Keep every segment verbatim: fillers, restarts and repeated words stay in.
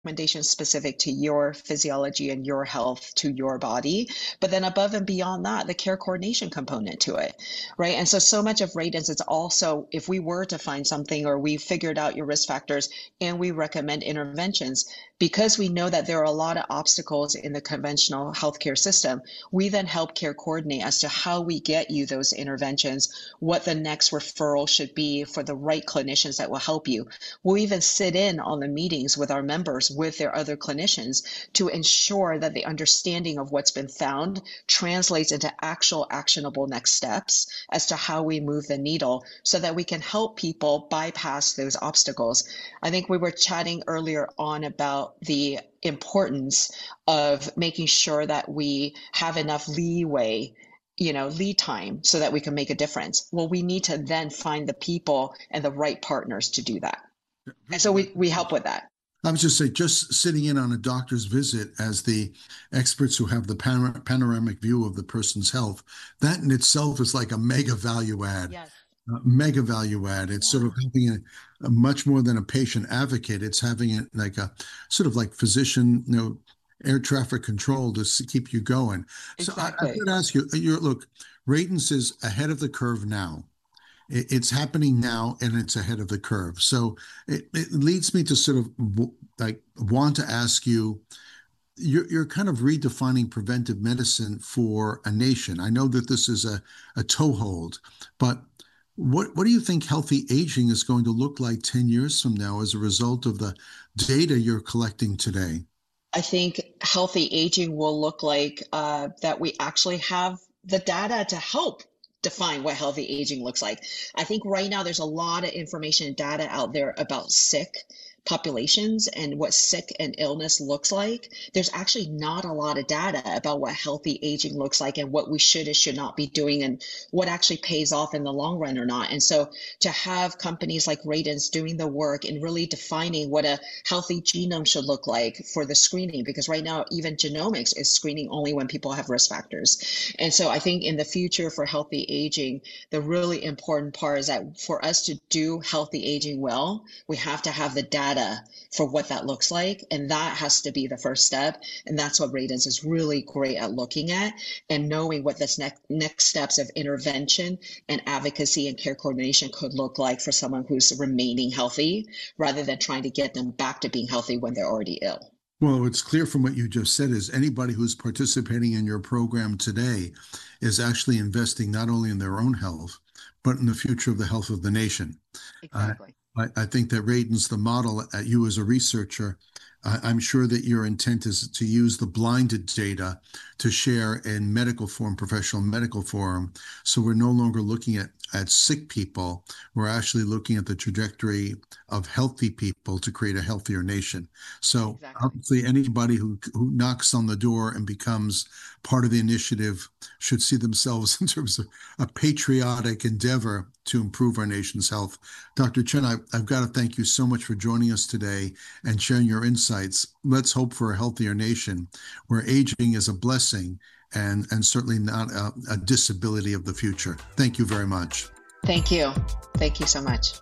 recommendations specific to your physiology and your health, to your body. But then above and beyond that, the care coordination component to it, right? And so, so much of Radiance, it's also, if we were to find something or we figured out your risk factors and we recommend interventions, because we know that there are a lot of obstacles in the conventional healthcare system, we then help care coordinate as to how we get you those interventions, what the next referral should be for the right clinicians that will help you. We'll even sit in on the meetings with our members, with their other clinicians, to ensure that the understanding of what's been found translates into actual actionable next steps as to how we move the needle so that we can help people bypass those obstacles. I think we were chatting earlier on about the importance of making sure that we have enough leeway, you know, lead time so that we can make a difference. Well, we need to then find the people and the right partners to do that. And so we, we help with that. I was just saying, just sitting in on a doctor's visit as the experts who have the panor- panoramic view of the person's health, that in itself is like a mega value add. Yes. Uh, mega value add. It's yeah. sort of having a, a much more than a patient advocate. It's having it like a sort of like physician, you know, air traffic control to keep you going. Exactly. So I, I would ask you, you're, look, Radiance is ahead of the curve now. It, it's happening now, and it's ahead of the curve. So it, it leads me to sort of like want to ask you, you're, you're kind of redefining preventive medicine for a nation. I know that this is a, a toehold, but What what do you think healthy aging is going to look like ten years from now as a result of the data you're collecting today? I think healthy aging will look like uh, that we actually have the data to help define what healthy aging looks like. I think right now there's a lot of information and data out there about sick populations and what sick and illness looks like. There's actually not a lot of data about what healthy aging looks like and what we should and should not be doing and what actually pays off in the long run or not. And so to have companies like Radiance doing the work and really defining what a healthy genome should look like for the screening, because right now even genomics is screening only when people have risk factors. And so I think in the future for healthy aging, the really important part is that for us to do healthy aging well, we have to have the data for what that looks like. And that has to be the first step. And that's what Radiance is really great at looking at and knowing what this next next steps of intervention and advocacy and care coordination could look like for someone who's remaining healthy rather than trying to get them back to being healthy when they're already ill. Well, it's clear from what you just said is anybody who's participating in your program today is actually investing not only in their own health, but in the future of the health of the nation. Exactly. Uh, I, I think that Radiance, the model, at you as a researcher, uh, I'm sure that your intent is to use the blinded data to share in medical form, professional medical forum. So we're no longer looking at, at sick people. We're actually looking at the trajectory of healthy people to create a healthier nation. So exactly. Obviously anybody who, who knocks on the door and becomes part of the initiative should see themselves in terms of a patriotic endeavor to improve our nation's health. Doctor Chen, I, I've got to thank you so much for joining us today and sharing your insights. Let's hope for a healthier nation where aging is a blessing and, and certainly not a, a disability of the future. Thank you very much. Thank you. Thank you so much.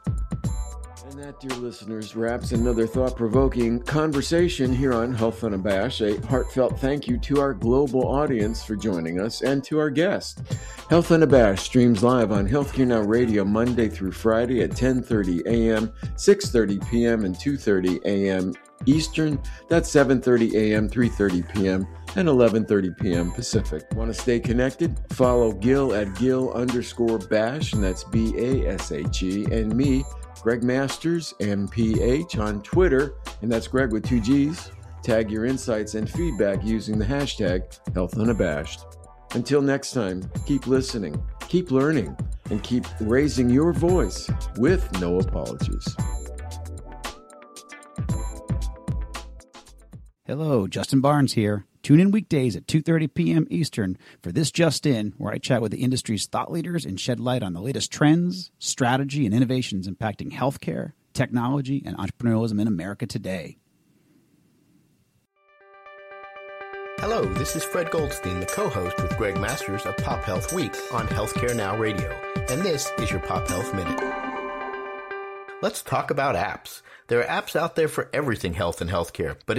And that, dear listeners, wraps another thought-provoking conversation here on Health Unabashed. A heartfelt thank you to our global audience for joining us and to our guest. Health Unabashed streams live on Healthcare Now Radio Monday through Friday at ten thirty a.m., six thirty p.m., and two thirty a.m. Eastern. That's seven thirty a.m., three thirty p.m., and eleven thirty p.m. Pacific. Want to stay connected? Follow Gil at Gil underscore Bash, and that's B A S H E, and me, Greg Masters, M P H, on Twitter, and that's Greg with two G's. Tag your insights and feedback using the hashtag Health Unabashed. Until next time, keep listening, keep learning, and keep raising your voice with no apologies. Hello, Justin Barnes here. Tune in weekdays at two thirty p.m. Eastern for This Just In, where I chat with the industry's thought leaders and shed light on the latest trends, strategy, and innovations impacting healthcare, technology, and entrepreneurialism in America today. Hello, this is Fred Goldstein, the co-host with Greg Masters of Pop Health Week on Healthcare Now Radio, and this is your Pop Health Minute. Let's talk about apps. There are apps out there for everything health and healthcare, but